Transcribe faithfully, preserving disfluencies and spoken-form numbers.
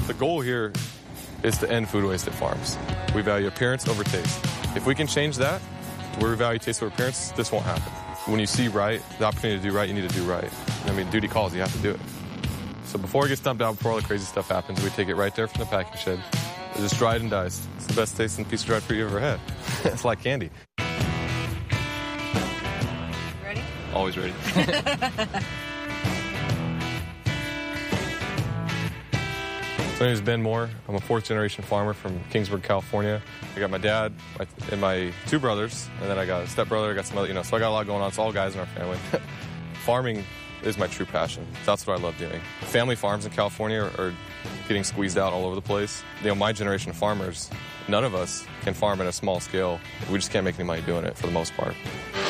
The goal here is to end food waste at farms. We value appearance over taste. If we can change that, where we value taste over appearance, this won't happen. When you see right, the opportunity to do right, you need to do right. I mean, duty calls, you have to do it. So before it gets dumped out, before all the crazy stuff happens, we take it right there from the packing shed. It's just dried and diced. It's the best tasting piece of dried fruit you've ever had. It's like candy. Ready? Always ready. So my name is Ben Moore. I'm a fourth generation farmer from Kingsburg, California. I got my dad my, and my two brothers, and then I got a stepbrother, I got some other, you know, so I got a lot going on. It's all guys in our family. Farming is my true passion. That's what I love doing. Family farms in California are, are getting squeezed out all over the place. You know, my generation of farmers, none of us can farm at a small scale. We just can't make any money doing it for the most part.